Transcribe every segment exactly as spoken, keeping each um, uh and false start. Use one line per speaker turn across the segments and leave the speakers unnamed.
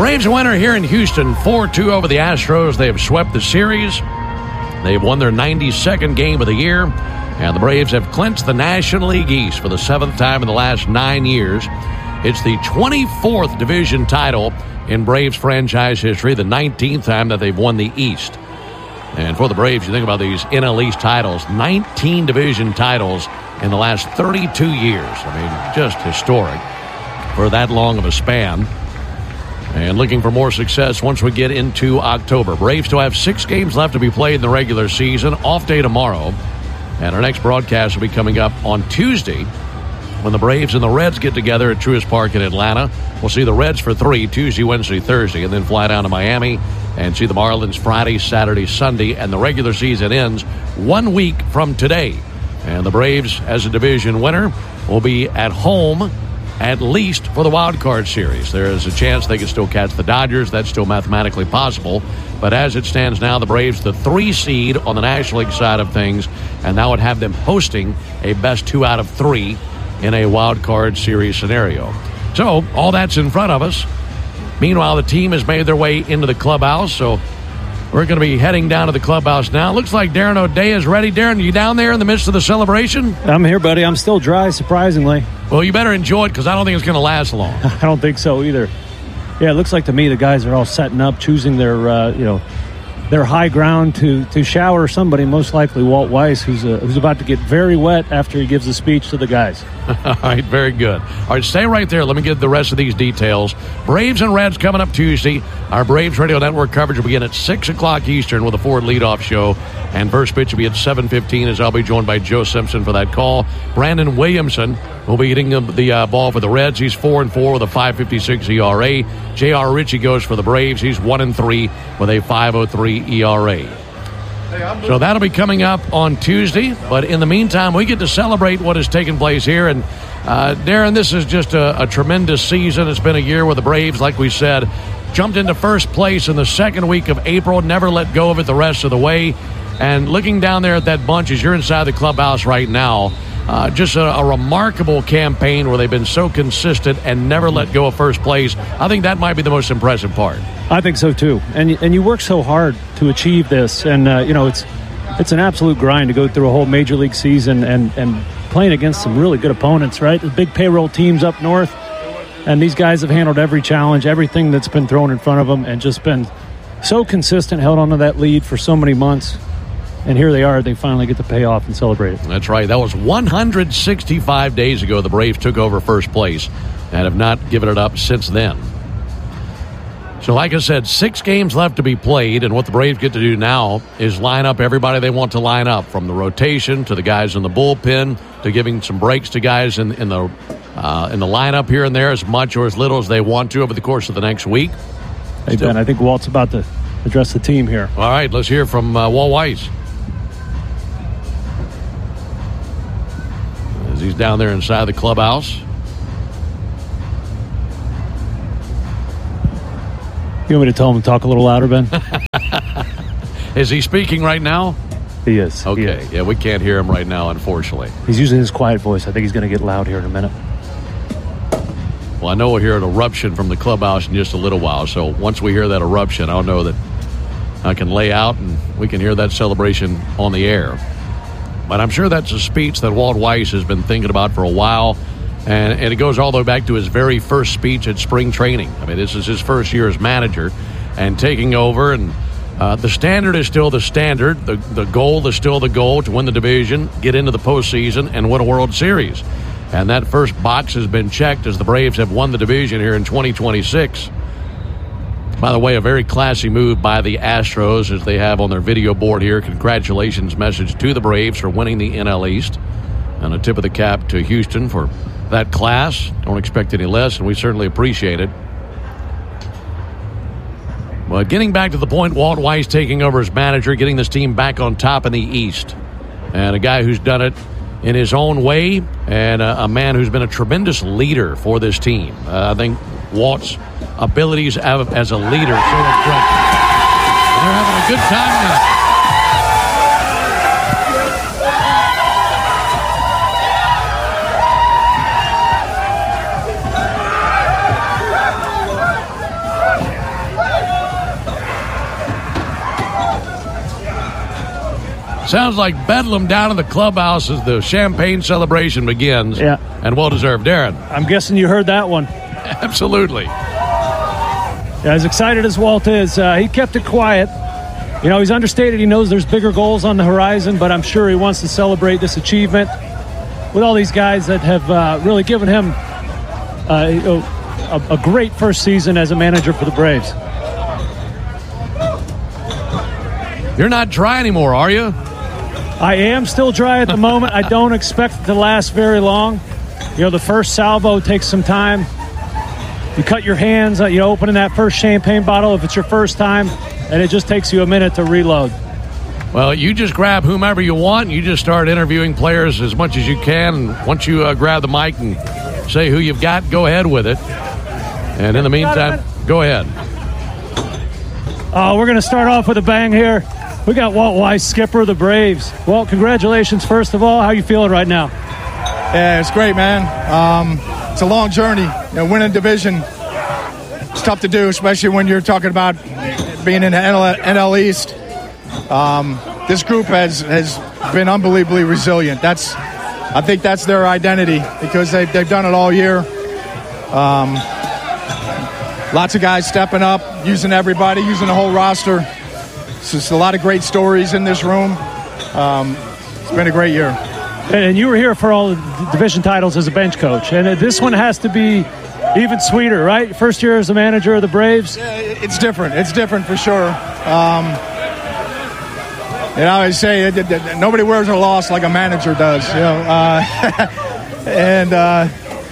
Braves a winner here in Houston, four two over the Astros. They have swept the series. They have won their ninety-second game of the year. And the Braves have clinched the National League East for the seventh time in the last nine years. It's the twenty-fourth division title in Braves franchise history, the nineteenth time that they've won the East. And for the Braves, you think about these N L East titles, nineteen division titles in the last thirty-two years. I mean, just historic for that long of a span. And looking for more success once we get into October. Braves still have six games left to be played in the regular season. Off day tomorrow. And our next broadcast will be coming up on Tuesday when the Braves and the Reds get together at Truist Park in Atlanta. We'll see the Reds for three, Tuesday, Wednesday, Thursday, and then fly down to Miami and see the Marlins Friday, Saturday, Sunday. And the regular season ends one week from today. And the Braves, as a division winner, will be at home at least for the wild card series. There is a chance they can still catch the Dodgers. That's still mathematically possible. But as it stands now, the Braves, the three seed on the National League side of things, and that would have them hosting a best two out of three in a wild card series scenario. So all that's in front of us. Meanwhile, the team has made their way into the clubhouse, so we're going to be heading down to the clubhouse now. Looks like Darren O'Day is ready. Darren, are you down there in the midst of the celebration?
I'm here, buddy. I'm still dry, surprisingly.
Well, you better enjoy it because I don't think it's going to last long.
I don't think so either. Yeah, it looks like to me the guys are all setting up, choosing their, uh, you know, their high ground to, to shower somebody, most likely Walt Weiss, who's uh, who's about to get very wet after he gives a speech to the guys.
All right, very good. All right, stay right there. Let me get the rest of these details. Braves and Reds coming up Tuesday. Our Braves Radio Network coverage will begin at six o'clock Eastern with a Ford leadoff show. And first pitch will be at seven fifteen as I'll be joined by Joe Simpson for that call. Brandon Williamson will be hitting the, the uh, ball for the Reds. He's four and four with a five fifty-six E R A. J R. Ritchie goes for the Braves. He's one and three with a five oh three E R A. So that'll be coming up on Tuesday. But in the meantime, we get to celebrate what has taken place here. And, uh, Darren, this is just a, a tremendous season. It's been a year where the Braves, like we said, jumped into first place in the second week of April, never let go of it the rest of the way. And looking down there at that bunch as you're inside the clubhouse right now, uh, just a, a remarkable campaign where they've been so consistent and never let go of first place. I think that might be the most impressive part.
I think so, too. And, and you work so hard to achieve this. And, uh, you know, it's it's an absolute grind to go through a whole major league season and, and playing against some really good opponents, right? The big payroll teams up north. And these guys have handled every challenge, everything that's been thrown in front of them, and just been so consistent, held on to that lead for so many months. And here they are. They finally get to pay off and celebrate it.
That's right. That was one hundred sixty-five days ago the Braves took over first place and have not given it up since then. So like I said, six games left to be played, and what the Braves get to do now is line up everybody they want to line up, from the rotation to the guys in the bullpen to giving some breaks to guys in, in the uh, in the lineup here and there, as much or as little as they want to over the course of the next week.
Hey,
Still.
Ben, I think Walt's about to address the team here.
All right, let's hear from uh, Walt Weiss. As he's down there inside the clubhouse.
You want me to tell him to talk a little louder, Ben?
Is he speaking right now?
He is.
Okay,
He is.
yeah, we can't hear him right now, unfortunately.
He's using his quiet voice. I think he's going to get loud here in a minute.
Well, I know we'll hear an eruption from the clubhouse in just a little while, so once we hear that eruption, I'll know that I can lay out and we can hear that celebration on the air. But I'm sure that's a speech that Walt Weiss has been thinking about for a while, and, and it goes all the way back to his very first speech at spring training. I mean, this is his first year as manager and taking over, and uh, the standard is still the standard. The, the goal is still the goal, to win the division, get into the postseason, and win a World Series. And that first box has been checked as the Braves have won the division here in twenty twenty-six. By the way, a very classy move by the Astros, as they have on their video board here. Congratulations message to the Braves for winning the N L East. And a tip of the cap to Houston for that class. Don't expect any less, and we certainly appreciate it. But getting back to the point, Walt Weiss taking over as manager, getting this team back on top in the East. And a guy who's done it in his own way, and a, a man who's been a tremendous leader for this team. Uh, I think Walt's abilities as a leader so impressive. They're having a good time now. Sounds like bedlam down in the clubhouse as the champagne celebration begins.
Yeah.
And well-deserved. Darren.
I'm guessing you heard that one.
Absolutely.
Yeah, as excited as Walt is, uh, he kept it quiet. You know, he's understated. He knows there's bigger goals on the horizon, but I'm sure he wants to celebrate this achievement with all these guys that have uh, really given him uh, a, a great first season as a manager for the Braves.
You're not dry anymore, are you?
I am still dry at the moment. I don't expect it to last very long. You know, the first salvo takes some time. You cut your hands, you know, opening that first champagne bottle if it's your first time, and it just takes you a minute to reload.
Well, you just grab whomever you want. You just start interviewing players as much as you can. And once you uh, grab the mic and say who you've got, go ahead with it. And in the meantime, go ahead.
Oh, we're going to start off with a bang here. We got Walt Weiss, skipper of the Braves. Walt, congratulations, first of all. How you feeling right now?
Yeah, it's great, man. Um, it's a long journey. You know, winning division, it's tough to do, especially when you're talking about being in the N L East. Um, this group has, has been unbelievably resilient. That's, I think that's their identity because they, they've done it all year. Um, lots of guys stepping up, using everybody, using the whole roster. It's just a lot of great stories in this room. Um, it's been a great year.
And you were here for all the division titles as a bench coach. And this one has to be even sweeter, right? First year as a manager of the Braves.
Yeah, it's different. It's different for sure. Um, and I always say it, it, it, nobody wears a loss like a manager does. You know, uh, and uh,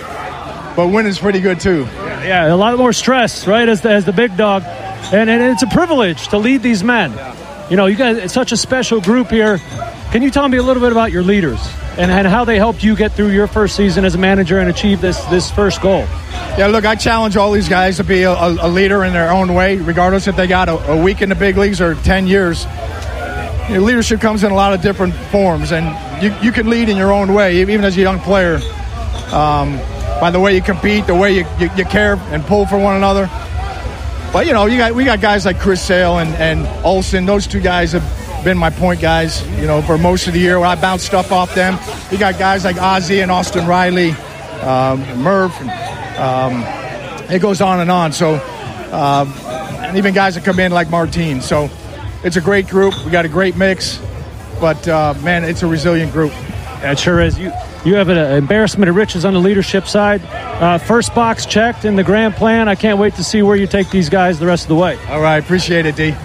but winning's pretty good too.
Yeah, a lot more stress, right, as the, as the big dog. And, and it's a privilege to lead these men. You know, you guys, it's such a special group here. Can you tell me a little bit about your leaders and, and how they helped you get through your first season as a manager and achieve this this first goal?
Yeah, look, I challenge all these guys to be a, a leader in their own way, regardless if they got a, a week in the big leagues or ten years. You know, leadership comes in a lot of different forms, and you, you can lead in your own way, even as a young player, um, by the way you compete, the way you, you, you care and pull for one another. But, you know, you got we got guys like Chris Sale and, and Olsen. Those two guys have been my point guys, you know, for most of the year when I bounce stuff off them. You got guys like Ozzie and Austin Riley, um, Murph, and, um, it goes on and on. So, uh, and even guys that come in like Martin. So it's a great group. We got a great mix. But, uh, man, it's a resilient group.
Yeah, it sure is. You you have an embarrassment of riches on the leadership side. Uh, first box checked in the grand plan. I can't wait to see where you take these guys the rest of the way.
All right. Appreciate it, D.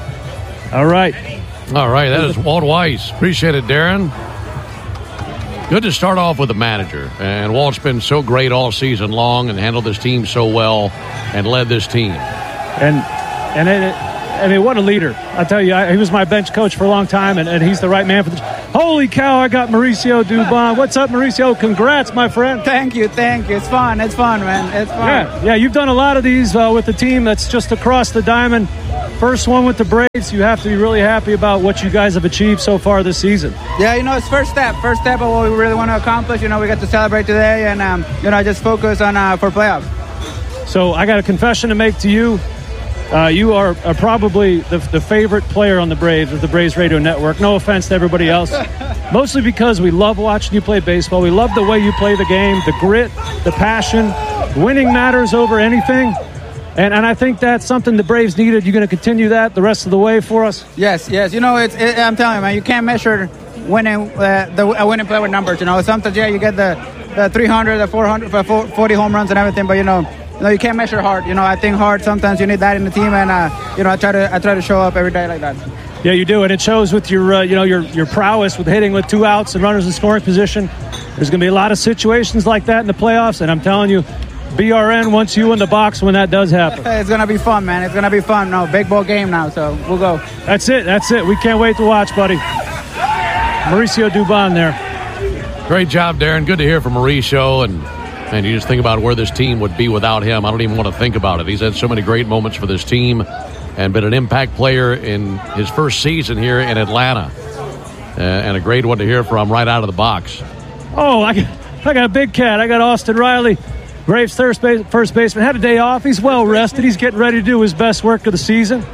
All right.
All right. That is Walt Weiss. Appreciate it, Darren. Good to start off with the manager. And Walt's been so great all season long and handled this team so well and led this team.
And, and it, I mean, what a leader. I tell you, I, he was my bench coach for a long time, and, and he's the right man for this. Holy cow, I got Mauricio Dubon. What's up, Mauricio? Congrats, my friend.
Thank you, thank you. It's fun, it's fun, man. It's fun.
Yeah, yeah, you've done a lot of these uh, with the team that's just across the diamond. First one with the Braves. You have to be really happy about what you guys have achieved so far this season.
Yeah, you know, it's first step. First step of what we really want to accomplish. You know, we got to celebrate today, and, um, you know, just focus on uh, for playoffs.
So I got a confession to make to you. Uh, you are, are probably the, the favorite player on the Braves of the Braves Radio Network. No offense to everybody else. Mostly because we love watching you play baseball. We love the way you play the game, the grit, the passion. Winning matters over anything. And and I think that's something the Braves needed. You're going to continue that the rest of the way for us?
Yes, yes. You know, it's it, I'm telling you, man, you can't measure winning uh, the a winning play with numbers. You know, sometimes, yeah, you get the, the three hundred, the four hundred, forty home runs and everything, but, you know, You know, you can't measure hard. You know, I think hard. Sometimes you need that in the team, and uh, you know, I try to I try to show up every day like that.
Yeah, you do, and it shows with your uh, you know your your prowess with hitting with two outs and runners in scoring position. There's going to be a lot of situations like that in the playoffs, and I'm telling you, B R N wants you in the box when that does happen.
It's going to be fun, man. It's going to be fun. No, big ball game now, so we'll go.
That's it. That's it. We can't wait to watch, buddy. Mauricio Dubon there.
Great job, Darren. Good to hear from Mauricio, and And you just think about where this team would be without him. I don't even want to think about it. He's had so many great moments for this team and been an impact player in his first season here in Atlanta. Uh, and a great one to hear from right out of the box.
Oh, I got, I got a big cat. I got Austin Riley, Braves first, base, first baseman. Had a day off. He's well rested. He's getting ready to do his best work of the season.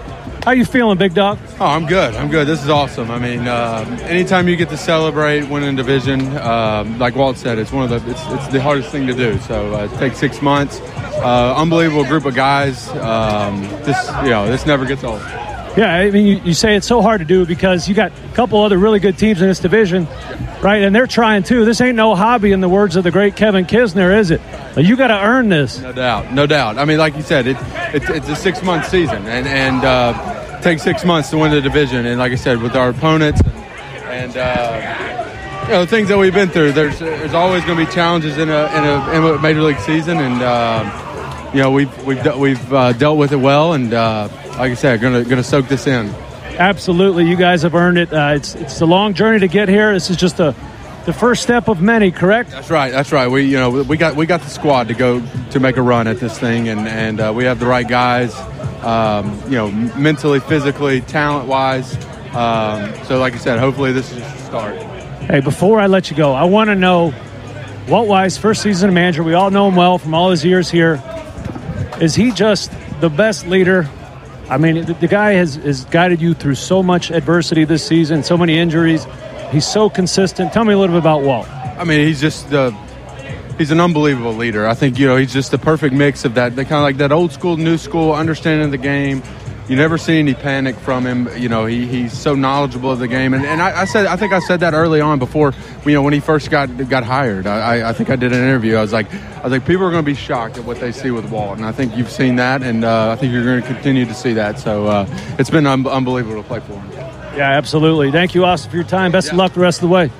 How you feeling, big dog?
Oh, I'm good. I'm good. This is awesome. I mean, uh, anytime you get to celebrate winning division, uh, like Walt said, it's one of the it's, it's the hardest thing to do. So uh, it takes six months. Uh, unbelievable group of guys. Um, this you know this never gets old.
Yeah, I mean, you, you say it's so hard to do because you got a couple other really good teams in this division, right? And they're trying too. This ain't no hobby, in the words of the great Kevin Kisner, is it? You got to earn this.
No doubt, no doubt. I mean, like you said, it, it it's a six month season, and and uh, it takes six months to win the division. And like I said, with our opponents and, and uh, you know, the things that we've been through, there's there's always going to be challenges in a in a, in a major league season, and uh, you know we've we've we've uh, dealt with it well, and. Uh, Like I said, gonna gonna soak this in.
Absolutely, you guys have earned it. Uh, it's it's a long journey to get here. This is just a the first step of many. Correct?
That's right. That's right. We you know we got we got the squad to go to make a run at this thing, and and uh, we have the right guys. Um, you know, mentally, physically, talent wise. Um, so, like I said, hopefully this is just the start.
Hey, before I let you go, I want to know Walt Weiss, first season manager. We all know him well from all his years here. Is he just the best leader? I mean, the, the guy has, has guided you through so much adversity this season, so many injuries. He's so consistent. Tell me a little bit about Walt.
I mean, he's just uh, he's an unbelievable leader. I think, you know, he's just the perfect mix of that, the kind of like that old school, new school understanding of the game. You never see any panic from him. You know, he, he's so knowledgeable of the game. And, and I, I said, I think I said that early on before, you know, when he first got got hired. I, I think I did an interview. I was like, I was like, people are going to be shocked at what they see with Walt. And I think you've seen that, and uh, I think you're going to continue to see that. So uh, it's been un- unbelievable to play for him.
Yeah, absolutely. Thank you, Austin, for your time. Best yeah. of luck the rest of the way.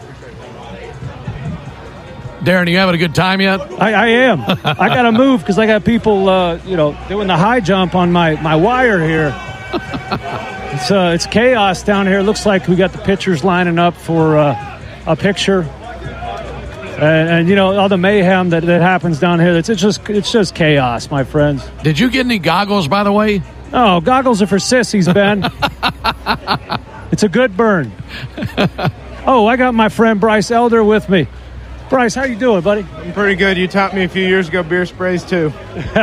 Darren, you having a good time yet?
I, I am. I got to move because I got people, uh, you know, doing the high jump on my, my wire here. It's uh, it's chaos down here. It looks like we got the pitchers lining up for uh, a picture, and, and you know all the mayhem that, that happens down here. It's, it's just it's just chaos, my friends.
Did you get any goggles, by the way?
Oh, goggles are for sissies, Ben. It's a good burn. Oh, I got my friend Bryce Elder with me. Bryce, how you doing, buddy?
I'm pretty good. You taught me a few years ago beer sprays too.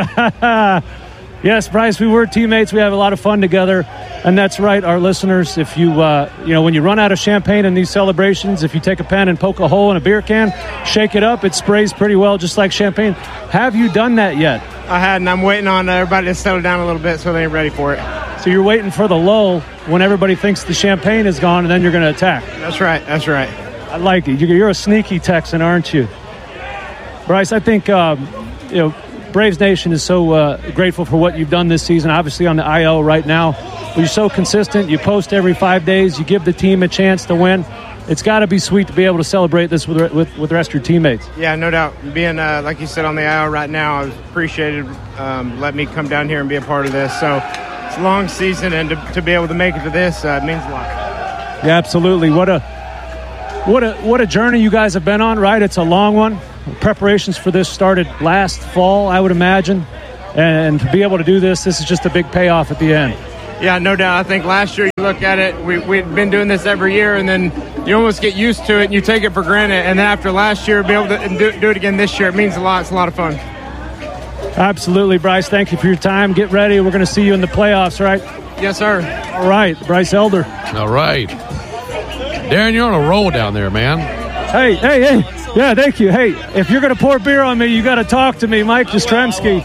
Yes, Bryce, we were teammates. We have a lot of fun together. And that's right, our listeners, if you, uh, you know, when you run out of champagne in these celebrations, if you take a pen and poke a hole in a beer can, shake it up, it sprays pretty well, just like champagne. Have you done that yet?
I hadn't. I'm waiting on everybody to settle down a little bit so they ain't ready for it.
So you're waiting for the lull when everybody thinks the champagne is gone, and then you're going to attack.
That's right. That's right.
I like it. You're a sneaky Texan, aren't you? Bryce, I think, um, you know, Braves Nation is so uh, grateful for what you've done this season, obviously on the I L right now. But you're so consistent. You post every five days. You give the team a chance to win. It's got to be sweet to be able to celebrate this with, with, with the rest of your teammates.
Yeah, no doubt. Being, uh, like you said, on the I L right now, I was appreciated. Um, let me come down here and be a part of this. So it's a long season, and to, to be able to make it to this uh, means a lot.
Yeah, absolutely. What a, what a, what a journey you guys have been on, right? It's a long one. Preparations for this started last fall, I would imagine. And to be able to do this, this is just a big payoff at the end.
Yeah, no doubt. I think last year you look at it, we, we'd been doing this every year, and then you almost get used to it and you take it for granted. And then after last year, be able to do, do it again this year, it means a lot. It's a lot of fun.
Absolutely, Bryce. Thank you for your time. Get ready. We're going to see you in the playoffs, right?
Yes, sir.
All right, Bryce Elder.
All right. Darren, you're on a roll down there, man.
Hey, hey, hey. Yeah, thank you. Hey, if you're going to pour beer on me, you got to talk to me, Mike Jastrzemski.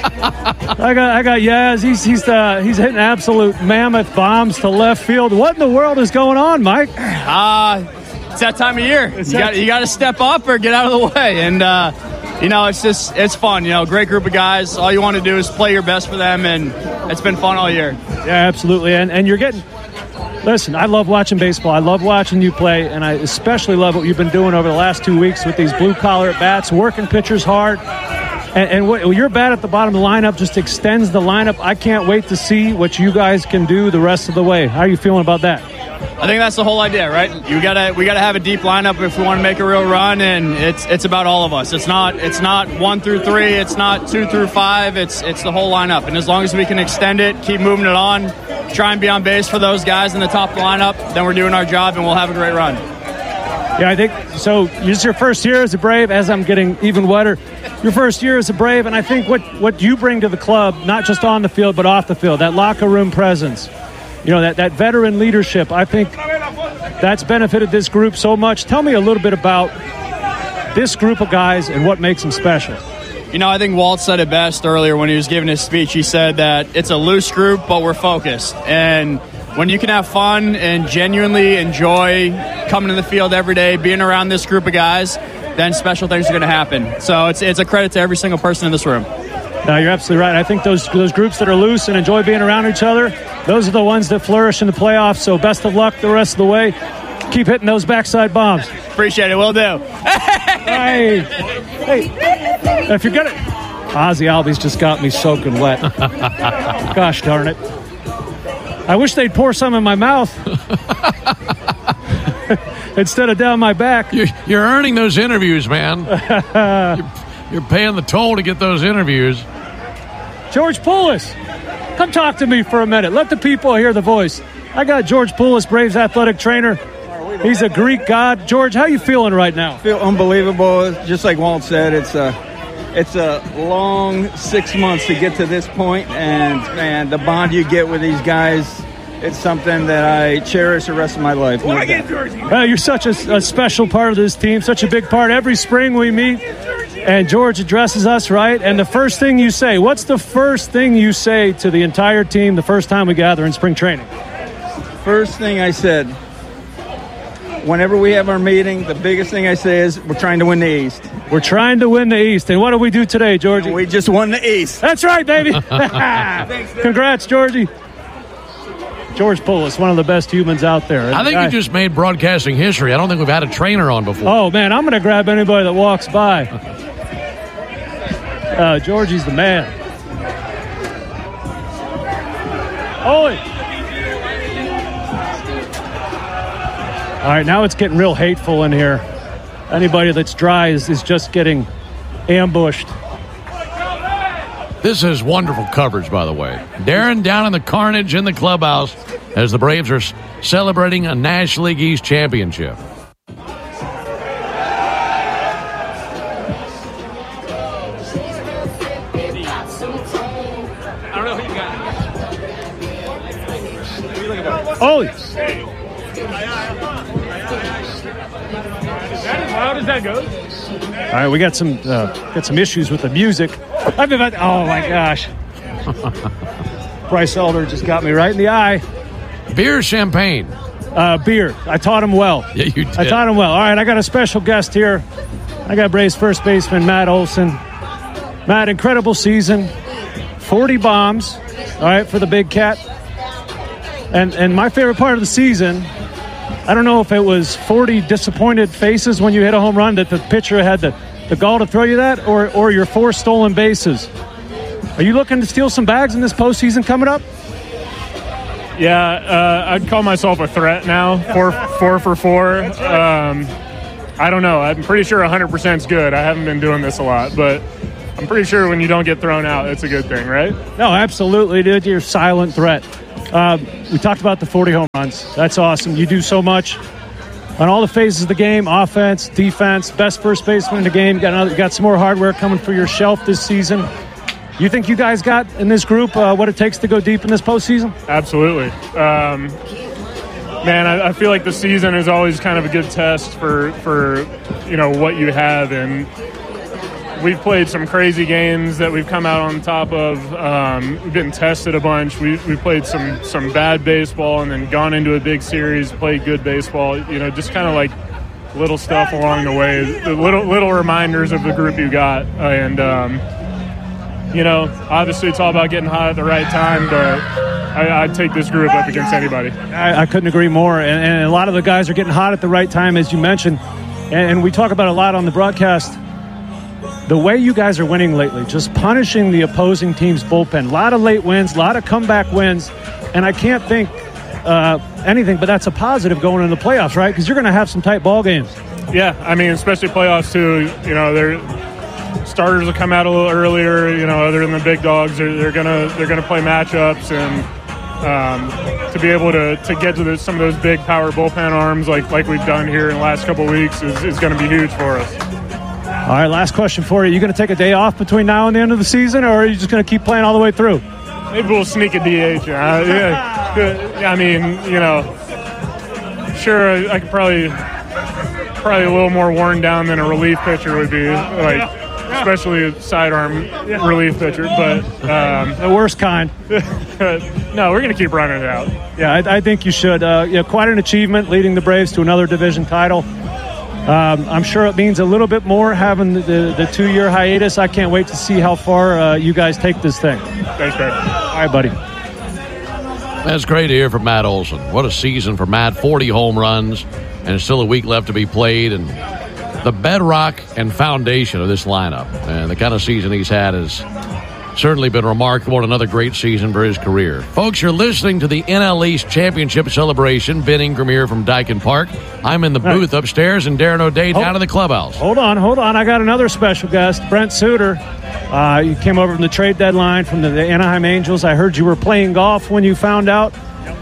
I got I got Yaz. He's he's uh, he's hitting absolute mammoth bombs to left field. What in the world is going on, Mike?
Uh, it's that time of year. It's you got you got to step up or get out of the way. And, uh, you know, it's just it's fun. You know, great group of guys. All you want to do is play your best for them, and it's been fun all year.
Yeah, absolutely. And and you're getting – listen, I love watching baseball. I love watching you play, and I especially love what you've been doing over the last two weeks with these blue-collar at-bats, working pitchers hard. And, and what, your bat at the bottom of the lineup just extends the lineup. I can't wait to see what you guys can do the rest of the way. How are you feeling about that?
I think that's the whole idea, right? You gotta we gotta have a deep lineup if we want to make a real run, and it's it's about all of us. It's not it's not one through three. It's not two through five. It's it's the whole lineup, and as long as we can extend it, keep moving it on, try and be on base for those guys in the top of the lineup, then we're doing our job, and we'll have a great run.
Yeah, I think so. This is your first year as a Brave, as I'm getting even wetter. Your first year as a Brave, and I think what, what you bring to the club, not just on the field but off the field, that locker room presence, you know, that, that veteran leadership, I think that's benefited this group so much. Tell me a little bit about this group of guys and what makes them special.
You know, I think Walt said it best earlier when he was giving his speech. He said that it's a loose group, but we're focused. And when you can have fun and genuinely enjoy coming to the field every day, being around this group of guys, then special things are going to happen. So it's it's a credit to every single person in this room.
No, you're absolutely right. I think those those groups that are loose and enjoy being around each other, those are the ones that flourish in the playoffs. So best of luck the rest of the way. Keep hitting those backside bombs.
Appreciate it. Will do.
Hey, hey, if you're gonna, Ozzy Albies just got me soaking wet. Gosh darn it! I wish they'd pour some in my mouth instead of down my back.
You're, you're earning those interviews, man. you're, you're paying the toll to get those interviews.
George Poulos, come talk to me for a minute. Let the people hear the voice. I got George Poulos, Braves athletic trainer. He's a Greek god. George, how you feeling right now?
I feel unbelievable. Just like Walt said, it's a it's a long six months to get to this point, and man, the bond you get with these guys, it's something that I cherish the rest of my life. No doubt.
Well, you're such a, a special part of this team, such a big part. Every spring we meet, and George addresses us, right? And the first thing you say, what's the first thing you say to the entire team the first time we gather in spring training?
First thing I said, whenever we have our meeting, the biggest thing I say is we're trying to win the East.
We're trying to win the East. And what do we do today, Georgie?
We just won the East.
That's right, baby. Congrats, Georgie. George Poulos, one of the best humans out there.
I think I, you just made broadcasting history. I don't think we've had a trainer on before.
Oh, man, I'm going to grab anybody that walks by. Uh, Georgie's the man. Oi! All right, now it's getting real hateful in here. Anybody that's dry is, is just getting ambushed.
This is wonderful coverage, by the way. Darren down in the carnage in the clubhouse as the Braves are celebrating a National League East championship.
Holy!
How does that go?
All right, we got some uh, got some issues with the music. I've been, oh my gosh! Bryce Elder just got me right in the eye.
Beer, or champagne?
Uh, beer. I taught him well.
Yeah, you did.
I taught him well. All right, I got a special guest here. I got Braves first baseman Matt Olson. Matt, incredible season, forty bombs. All right, for the big cat. And and my favorite part of the season, I don't know if it was forty disappointed faces when you hit a home run that the pitcher had the, the gall to throw you that, or or your four stolen bases. Are you looking to steal some bags in this postseason coming up?
Yeah, uh, I'd call myself a threat now. Four, four for four. Um, I don't know. I'm pretty sure one hundred percent is good. I haven't been doing this a lot, but I'm pretty sure when you don't get thrown out, it's a good thing, right?
No, absolutely, dude. You're a silent threat. Uh, we talked about the forty home runs. That's awesome. You do so much on all the phases of the game, offense, defense, best first baseman in the game. Got another, got some more hardware coming for your shelf this season. You think you guys got in this group uh, what it takes to go deep in this postseason?
Absolutely. Um, man, I, I feel like the season is always kind of a good test for, for you know, what you have. And we've played some crazy games that we've come out on top of. Um, we've been tested a bunch. We we played some, some bad baseball and then gone into a big series, played good baseball. You know, just kind of like little stuff along the way, the little little reminders of the group you got. And, um, you know, obviously it's all about getting hot at the right time, but I, I'd take this group up against anybody.
I, I couldn't agree more. And, and a lot of the guys are getting hot at the right time, as you mentioned. And, and we talk about it a lot on the broadcast. The way you guys are winning lately, just punishing the opposing team's bullpen. A lot of late wins, a lot of comeback wins. And I can't think uh, anything, but that's a positive going into the playoffs, right? Because you're going to have some tight ball games.
Yeah, I mean, especially playoffs, too. You know, they're starters will come out a little earlier, you know, other than the big dogs. They're, they're gonna they're gonna play matchups, and um, to be able to, to get to the, some of those big power bullpen arms like like we've done here in the last couple of weeks is, is going to be huge for us.
All right, last question for you. You going to take a day off between now and the end of the season, or are you just going to keep playing all the way through?
Maybe we'll sneak a D H. Uh, yeah. I mean, you know, sure, I, I could probably probably a little more worn down than a relief pitcher would be, like especially a sidearm relief pitcher. But um,
the worst kind.
No, we're going to keep running it out.
Yeah, I, I think you should. Uh, you know, quite an achievement leading the Braves to another division title. Um, I'm sure it means a little bit more having the, the, the two-year hiatus. I can't wait to see how far uh, you guys take this thing.
Thanks, Greg.
All right, buddy.
That's great to hear from Matt Olson. What a season for Matt. forty home runs, and still a week left to be played. And the bedrock and foundation of this lineup. And the kind of season he's had has certainly been remarkable, and another great season for his career. Folks, you're listening to the N L East Championship celebration. Ben Ingram here from Dyken Park. I'm in the
All
booth
right.
upstairs, and Darren O'Day
Hold-
down in the clubhouse.
Hold on, hold on. I got another special guest, Brent Suter. Uh, you came over from the trade deadline from the, the Anaheim Angels. I heard you were playing golf when you found out.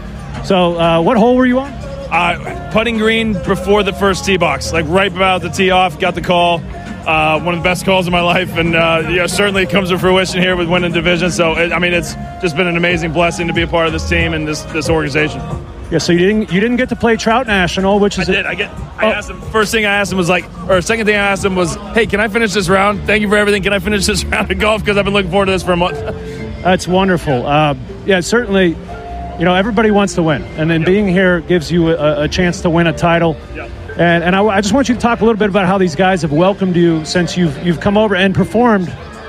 So uh, what hole were you on?
Uh, putting green before the first tee box, like right about the tee off, got the call. Uh, one of the best calls of my life, and uh, you know, certainly it comes to fruition here with winning division. So, it, I mean, it's just been an amazing blessing to be a part of this team and this this organization.
Yeah, so you didn't you didn't get to play Trout National, which is
I did. I get. I asked him. First thing I asked him was like, or second thing I asked him was, "Hey, can I finish this round? Thank you for everything. Can I finish this round of golf? Because I've been looking forward to this for a month."
That's wonderful. Uh, yeah, certainly. You know, everybody wants to win, and then yep. being here gives you a, a chance to win a title.
Yep.
And and I, I just want you to talk a little bit about how these guys have welcomed you since you've you've come over and performed.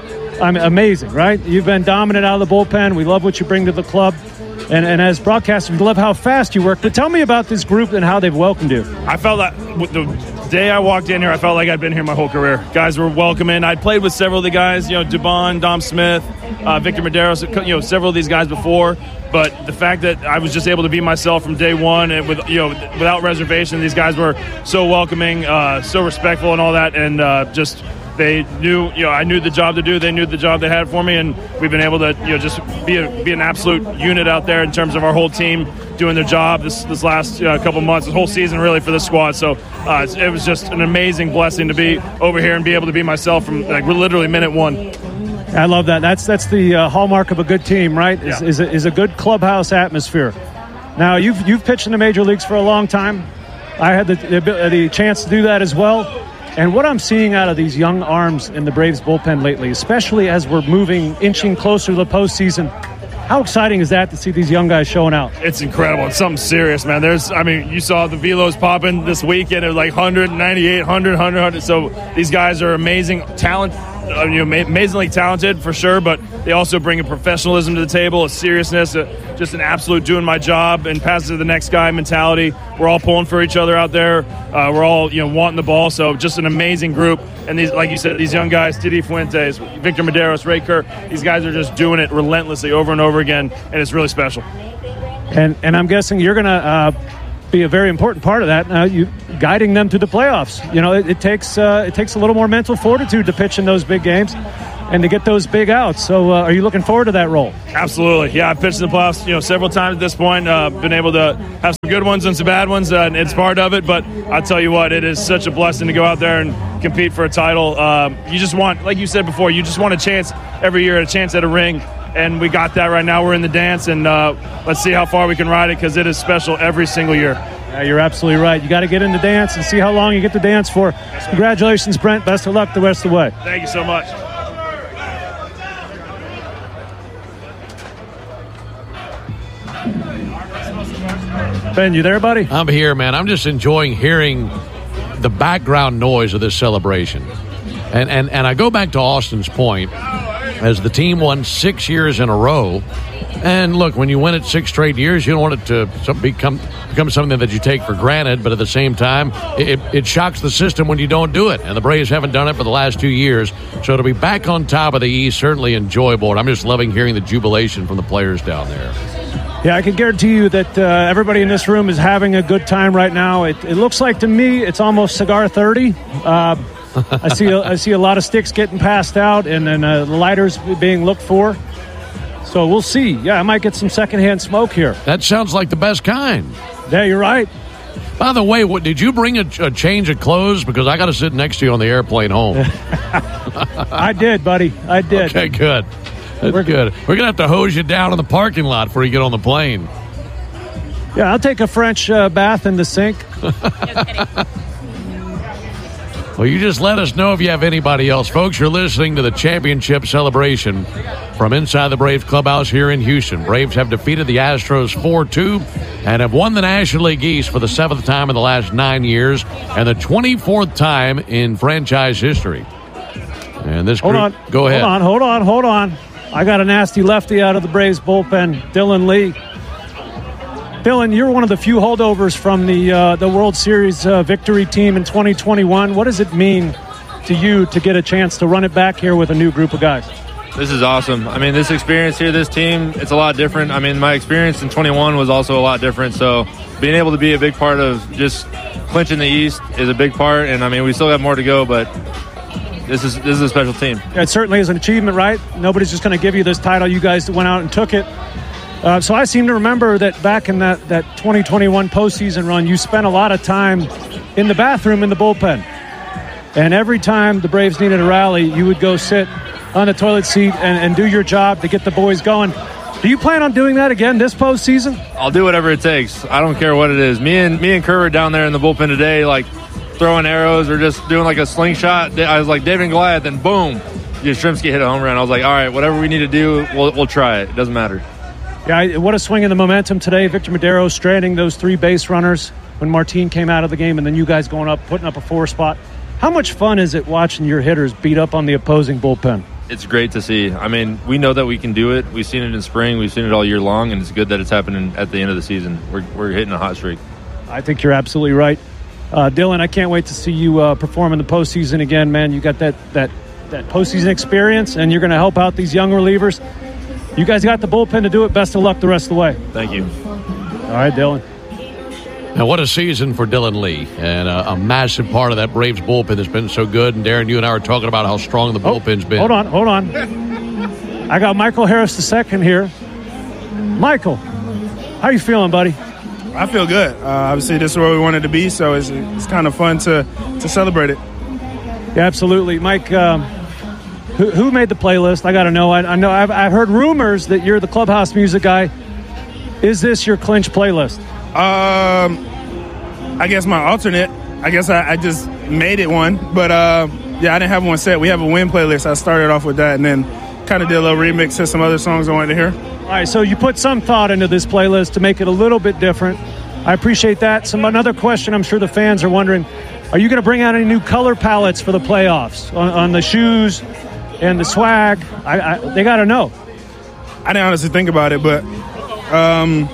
I mean, amazing, right? You've been dominant out of the bullpen. We love what you bring to the club. And, and as broadcasters, we love how fast you work. But tell me about this group and how they've welcomed you.
I felt that the day I walked in here, I felt like I'd been here my whole career. Guys were welcoming. I'd played with several of the guys, you know, Dubon, Dom Smith, uh, Victor Medeiros, you know, several of these guys before. But the fact that I was just able to be myself from day one, and with you know, without reservation, these guys were so welcoming, uh, so respectful, and all that, and uh, just. They knew, you know, I knew the job to do. They knew the job they had for me, and we've been able to, you know, just be a, be an absolute unit out there in terms of our whole team doing their job this this last uh, couple months, this whole season really for this squad. So uh, it was just an amazing blessing to be over here and be able to be myself from like literally minute one.
I love that. That's that's the uh, hallmark of a good team, right? Is
Yeah.
is, a, is a good clubhouse atmosphere. Now you've you've pitched in the major leagues for a long time. I had the the, the chance to do that as well. And what I'm seeing out of these young arms in the Braves bullpen lately, especially as we're moving, inching closer to the postseason, how exciting is that to see these young guys showing out?
It's incredible. It's something serious, man. There's, I mean, you saw the velos popping this weekend. It was like one ninety-eight, one hundred, one hundred, one hundred. So these guys are amazing talent, uh, you know, amazingly talented for sure, but they also bring a professionalism to the table, a seriousness, a, just an absolute doing my job and pass it to the next guy mentality. We're all pulling for each other out there. Uh, we're all, you know, wanting the ball. So just an amazing group. And these, like you said, these young guys, Didi Fuentes, Victor Medeiros, Ray Kerr, these guys are just doing it relentlessly over and over again, and it's really special.
And and I'm guessing you're going to uh, be a very important part of that. Uh, you guiding them to the playoffs. You know, it, it takes uh, it takes a little more mental fortitude to pitch in those big games and to get those big outs. So uh, are you looking forward to that role?
Absolutely. Yeah, I've pitched in the playoffs, you know, several times at this point. Uh, been able to have some good ones and some bad ones, uh, and it's part of it. But I'll tell you what, it is such a blessing to go out there and compete for a title. Um, you just want, like you said before, you just want a chance every year, a chance at a ring. And we got that right now. We're in the dance, and uh, let's see how far we can ride it, because it is special every single year.
Yeah, you're absolutely right. You got to get in the dance and see how long you get to dance for. Congratulations, Brent. Best of luck the rest of the way.
Thank you so much.
Ben, you there, buddy?
I'm here, man. I'm just enjoying hearing the background noise of this celebration. And, and, and I go back to Austin's point, as the team won six years in a row. And look, when you win it six straight years, you don't want it to become become something that you take for granted. But at the same time, it, it shocks the system when you don't do it. And the Braves haven't done it for the last two years. So to be back on top of the East, certainly enjoyable. And I'm just loving hearing the jubilation from the players down there.
Yeah, I can guarantee you that uh, everybody in this room is having a good time right now. It, it looks like to me it's almost cigar thirty. Uh, I see a, I see a lot of sticks getting passed out, and then uh, lighters being looked for. So we'll see. Yeah, I might get some secondhand smoke here.
That sounds like the best kind.
Yeah, you're right.
By the way, what, did you bring a, a change of clothes? Because I got to sit next to you on the airplane home.
I did, buddy. I did.
Okay, good. That's We're good. We're going to have to hose you down in the parking lot before you get on the plane.
Yeah, I'll take a French uh, bath in the sink.
Well, you just let us know if you have anybody else. Folks, you're listening to the championship celebration from inside the Braves clubhouse here in Houston. Braves have defeated the Astros four two and have won the National League East for the seventh time in the last nine years and the twenty-fourth time in franchise history. And this
hold
group,
on.
go ahead.
Hold on, hold on, hold on. I got a nasty lefty out of the Braves bullpen, Dylan Lee. Dylan, you're one of the few holdovers from the uh, the World Series uh, victory team in twenty twenty-one. What does it mean to you to get a chance to run it back here with a new group of guys?
This is awesome. I mean, this experience here, this team, it's a lot different. I mean, my experience in twenty-one was also a lot different. So being able to be a big part of just clinching the East is a big part. And, I mean, we still have more to go, but this is this is a special team.
It certainly is an achievement, right? Nobody's just going to give you this title. You guys went out and took it. Uh, so I seem to remember that back in that, that twenty twenty-one postseason run, you spent a lot of time in the bathroom in the bullpen. And every time the Braves needed a rally, you would go sit on the toilet seat and, and do your job to get the boys going. Do you plan on doing that again this postseason?
I'll do whatever it takes. I don't care what it is. Me and me and Kerr were down there in the bullpen today, like throwing arrows or just doing like a slingshot. I was like David and Goliath, and boom, Yastrzemski hit a home run. I was like, all right, whatever we need to do, we'll, we'll try it. It doesn't matter.
Yeah, what a swing in the momentum today. Victor Madero stranding those three base runners when Martin came out of the game, and then you guys going up, putting up a four spot. How much fun is it watching your hitters beat up on the opposing bullpen?
It's great to see. I mean, we know that we can do it. We've seen it in spring. We've seen it all year long, and it's good that it's happening at the end of the season. We're, we're hitting a hot streak.
I think you're absolutely right. Uh, Dylan, I can't wait to see you uh, perform in the postseason again, man. You got that, that, that postseason experience, and you're going to help out these young relievers. You guys got the bullpen to do it. Best of luck the rest of the way.
Thank you.
All right, Dylan.
Now, what a season for Dylan Lee, and a, a massive part of that Braves bullpen that's been so good. And, Darren, you and I were talking about how strong the bullpen's
oh,
been.
Hold on, hold on. I got Michael Harris the second here. Michael, how you feeling, buddy?
I feel good. Uh, obviously, this is where we wanted to be, so it's, it's kind of fun to, to celebrate it.
Yeah, absolutely. Mike, um, who, who made the playlist? I got to know. I, I know I've, I've heard rumors that you're the clubhouse music guy. Is this your clinch playlist?
Um, I guess my alternate. I guess I, I just made it one, but uh, yeah, I didn't have one set. We have a win playlist. I started off with that, and then kind of did a little remix to some other songs I wanted to hear.
All right, so you put some thought into this playlist to make it a little bit different. I appreciate that. Some another question I'm sure the fans are wondering: are you going to bring out any new color palettes for the playoffs on, on the shoes and the swag? I, I, they got to know.
I didn't honestly think about it, but. Um,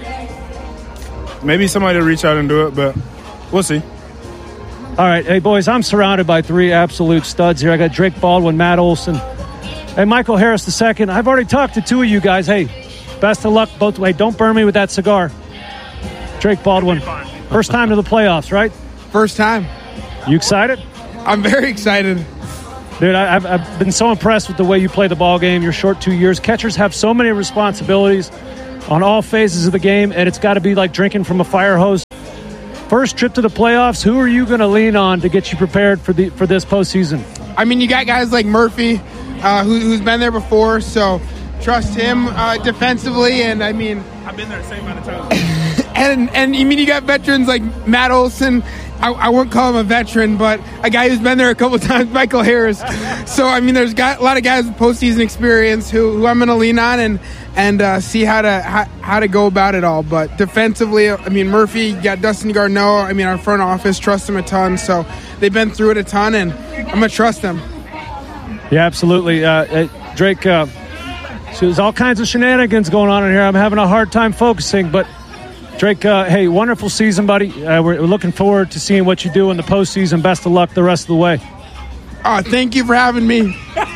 Maybe somebody will reach out and do it, but we'll see.
All right. Hey, boys, I'm surrounded by three absolute studs here. I got Drake Baldwin, Matt Olson, and Michael Harris the second. I've already talked to two of you guys. Hey, best of luck both ways. Don't burn me with that cigar. Drake Baldwin, first time to the playoffs, right?
First time.
You excited?
I'm very excited.
Dude, I, I've, I've been so impressed with the way you play the ball game. Your short two years. Catchers have so many responsibilities on all phases of the game, and it's got to be like drinking from a fire hose. First trip to the playoffs, who are you going to lean on to get you prepared for the for this postseason?
I mean, you got guys like Murphy, uh, who, who's been there before, so trust him uh, defensively. And I mean,
I've been there the same amount of times.
and and I mean, you got veterans like Matt Olson. I, I won't call him a veteran, but a guy who's been there a couple of times, Michael Harris. So I mean, there's got a lot of guys with postseason experience who, who I'm going to lean on and and uh, see how to how, how to go about it all. But defensively, I mean, Murphy, you got Dustin Garneau. I mean, our front office trust him a ton, so they've been through it a ton, and I'm going to trust them.
Yeah, absolutely, uh, uh, Drake. Uh, so there's all kinds of shenanigans going on in here. I'm having a hard time focusing, but. Drake, uh, hey, wonderful season, buddy. Uh, we're, we're looking forward to seeing what you do in the postseason. Best of luck the rest of the way.
Oh, thank you for having me.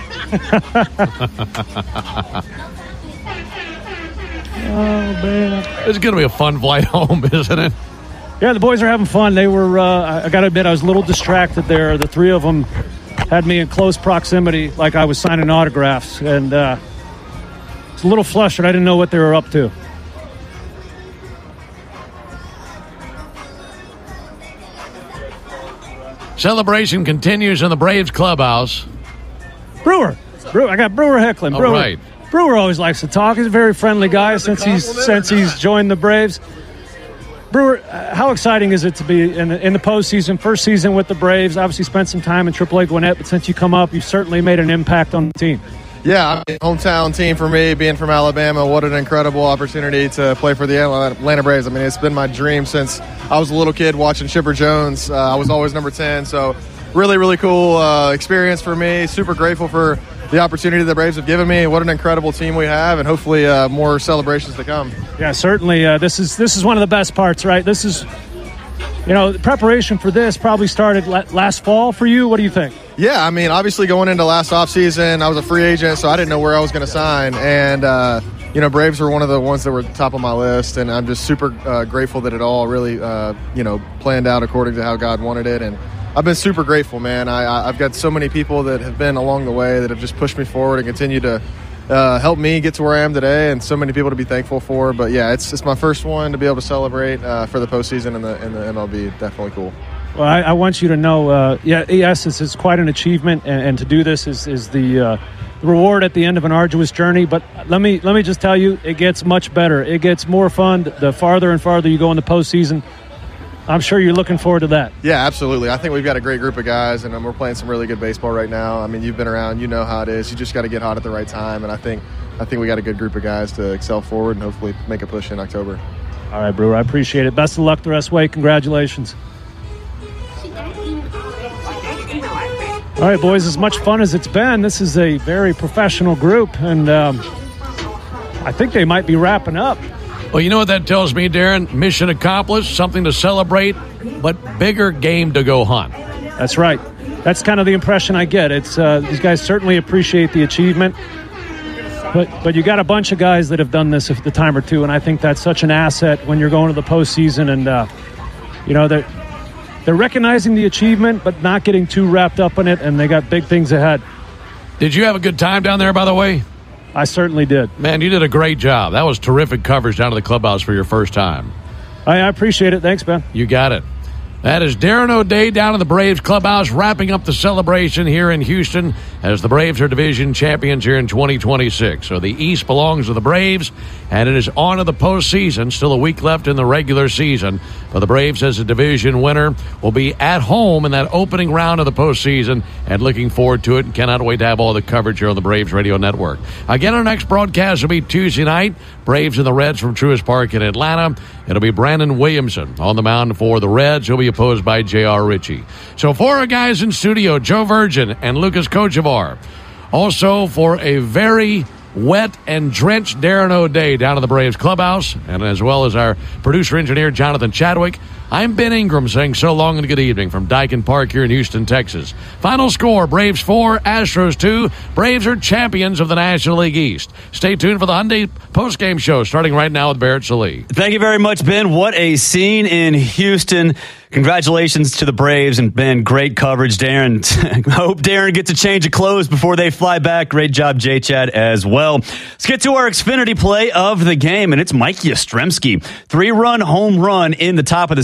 Oh, man.
It's going to be a fun flight home, isn't it?
Yeah, the boys are having fun. They were, uh, I got to admit, I was a little distracted there. The three of them had me in close proximity like I was signing autographs. And uh, it's a little flustered. I didn't know what they were up to.
Celebration continues in the Braves clubhouse.
Brewer. Brewer. I got Brewer heckling. Brewer.
All right.
Brewer always likes to talk. He's a very friendly guy since he's since he's joined the Braves. Brewer, uh, how exciting is it to be in the, in the postseason, first season with the Braves? Obviously spent some time in triple A Gwinnett, but since you come up, you've certainly made an impact on the team.
Yeah, I mean, hometown team for me, being from Alabama, what an incredible opportunity to play for the Atlanta Braves. I mean, it's been my dream since I was a little kid watching Chipper Jones. Uh, I was always number ten, so really, really cool uh, experience for me. Super grateful for the opportunity the Braves have given me. What an incredible team we have, and hopefully uh, more celebrations to come.
Yeah, certainly. Uh, this is this is one of the best parts, right? This is, you know, the preparation for this probably started last fall for you. What do you think?
Yeah, I mean, obviously going into last offseason, I was a free agent, so I didn't know where I was going to sign. And, uh, you know, Braves were one of the ones that were top of my list, and I'm just super uh, grateful that it all really, uh, you know, planned out according to how God wanted it. And I've been super grateful, man. I, I've got so many people that have been along the way that have just pushed me forward and continue to uh, help me get to where I am today, and so many people to be thankful for. But, yeah, it's it's my first one to be able to celebrate uh, for the postseason and the, and the M L B. Definitely cool.
Well, I, I want you to know, uh, yeah, yes, this is quite an achievement, and, and to do this is, is the uh, reward at the end of an arduous journey. But let me let me just tell you, it gets much better. It gets more fun the farther and farther you go in the postseason. I'm sure you're looking forward to that.
Yeah, absolutely. I think we've got a great group of guys, and um, we're playing some really good baseball right now. I mean, you've been around, you know how it is. You just got to get hot at the right time, and I think I think we got a good group of guys to excel forward and hopefully make a push in October.
All right, Brewer, I appreciate it. Best of luck the rest of the way. Congratulations. All right, boys, as much fun as it's been, this is a very professional group, and um, I think they might be wrapping up.
Well, you know what that tells me, Darren? Mission accomplished, something to celebrate, but bigger game to go hunt.
That's right. That's kind of the impression I get. It's uh, these guys certainly appreciate the achievement, but but you got a bunch of guys that have done this at the time or two, and I think that's such an asset when you're going to the postseason, and uh, you know they're they're recognizing the achievement, but not getting too wrapped up in it, and they got big things ahead.
Did you have a good time down there, by the way?
I certainly did.
Man, you did a great job. That was terrific coverage down to the clubhouse for your first time.
I, I appreciate it. Thanks, Ben.
You got it. That is Darren O'Day down in the Braves clubhouse, wrapping up the celebration here in Houston as the Braves are division champions here in twenty twenty-six. So the East belongs to the Braves, and it is on to the postseason. Still a week left in the regular season. But the Braves, as a division winner, will be at home in that opening round of the postseason, and looking forward to it and cannot wait to have all the coverage here on the Braves Radio Network. Again, our next broadcast will be Tuesday night. Braves and the Reds from Truist Park in Atlanta. It'll be Brandon Williamson on the mound for the Reds. He'll be opposed by J R. Ritchie. So for our guys in studio, Joe Virgin and Lucas Kochevar. Also for a very wet and drenched Darren O'Day down in the Braves clubhouse, and as well as our producer-engineer Jonathan Chadwick, I'm Ben Ingram saying so long and good evening from Dyken Park here in Houston, Texas. Final score, Braves four, Astros two. Braves are champions of the National League East. Stay tuned for the Hyundai postgame show starting right now with Barrett Sallee.
Thank you very much, Ben. What a scene in Houston. Congratulations to the Braves, and Ben, great coverage, Darren. I hope Darren gets a change of clothes before they fly back. Great job, J-Chad, as well. Let's get to our Xfinity play of the game, and it's Mike Yastrzemski. Three-run home run in the top of the